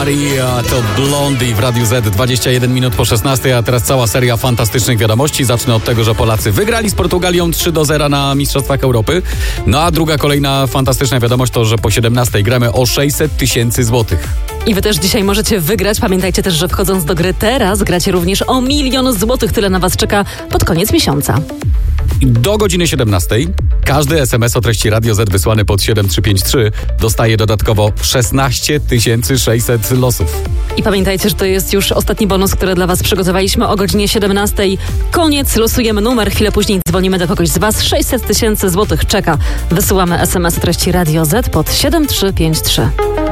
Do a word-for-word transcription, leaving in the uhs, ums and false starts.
Maria to Blondie w Radiu Z, dwadzieścia jeden minut po szesnastej, a teraz cała seria fantastycznych wiadomości. Zacznę od tego, że Polacy wygrali z Portugalią trzy do zera na Mistrzostwach Europy. No a druga kolejna fantastyczna wiadomość to, że po siedemnastej gramy o sześćset tysięcy złotych. I wy też dzisiaj możecie wygrać. Pamiętajcie też, że wchodząc do gry teraz gracie również o milion złotych. Tyle na was czeka pod koniec miesiąca. Do godziny siedemnastej każdy es em es o treści Radio Z wysłany pod siedem trzy pięć trzy dostaje dodatkowo szesnaście tysięcy sześćset losów. I pamiętajcie, że to jest już ostatni bonus, który dla was przygotowaliśmy o godzinie siedemnastej. Koniec, losujemy numer, chwilę później dzwonimy do kogoś z was. sześćset tysięcy złotych czeka. Wysyłamy es em es o treści Radio Z pod siedem trzy pięć trzy.